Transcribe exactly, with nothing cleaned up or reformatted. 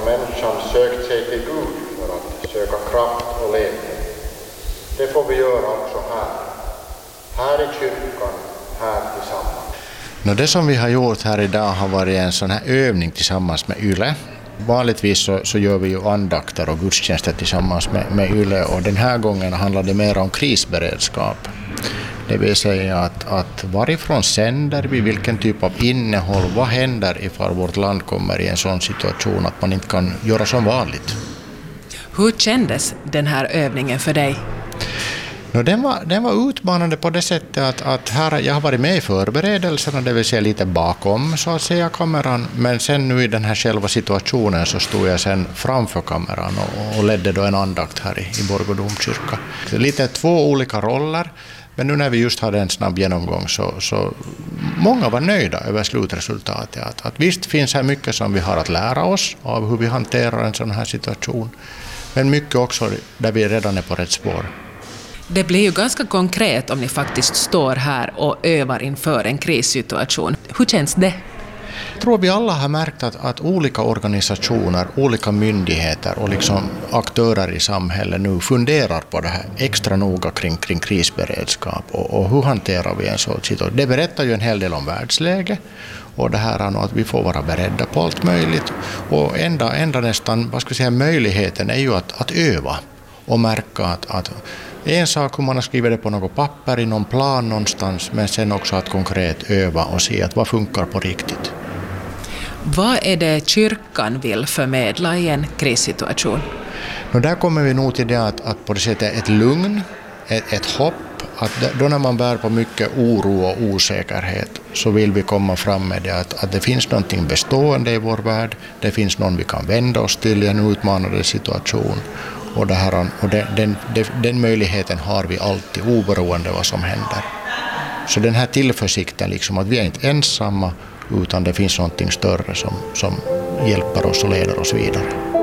har människan sökt sig till Gud för att söka kraft och ledning. Det får vi göra också här. Här i kyrkan, här tillsammans. No, det som vi har gjort här idag har varit en sån här övning tillsammans med Yle. Vanligtvis så, så gör vi ju andakter och gudstjänster tillsammans med, med Yle, och den här gången handlar det mer om krisberedskap. Det vill säga att, att varifrån sänder vi, vilken typ av innehåll, vad händer ifall vårt land kommer i en sån situation att man inte kan göra som vanligt. Hur kändes den här övningen för dig? No, den, var, den var utmanande på det sättet att, att här, jag har varit med i förberedelserna, det vill säga lite bakom så att säga kameran, men sen nu i den här själva situationen så stod jag sen framför kameran och, och ledde då en andakt här i, i Borgå domkyrka. Lite två olika roller, men nu när vi just hade en snabb genomgång så, så många var nöjda över slutresultatet. Att, att visst finns här mycket som vi har att lära oss av hur vi hanterar en sån här situation, men mycket också där vi redan är på rätt spår. Det blir ju ganska konkret om ni faktiskt står här och övar inför en krissituation. Hur känns det? Jag tror vi alla har märkt att, att olika organisationer, olika myndigheter och liksom aktörer i samhället nu funderar på det här extra noga kring, kring krisberedskap och, och hur hanterar vi en sån situation. Det berättar ju en hel del om världsläge och det här att vi får vara beredda på allt möjligt. Och enda, enda nästan, vad ska jag säga, möjligheten är ju att, att öva och märka att, att en sak hur man har skrivit det på något papper i någon plan någonstans, men sen också att konkret öva och se att vad funkar på riktigt. Vad är det kyrkan vill förmedla i en krissituation? Och där kommer vi nog till det att, att på det sättet ett lugn, ett, ett hopp, att då när man bär på mycket oro och osäkerhet så vill vi komma fram med det att, att det finns någonting bestående i vår värld, det finns någon vi kan vända oss till i en utmanande situation. Och, det här, och den, den, den möjligheten har vi alltid oberoende vad som händer. Så den här tillförsikten, liksom att vi är inte ensamma utan det finns någonting större som, som hjälper oss och leder oss vidare.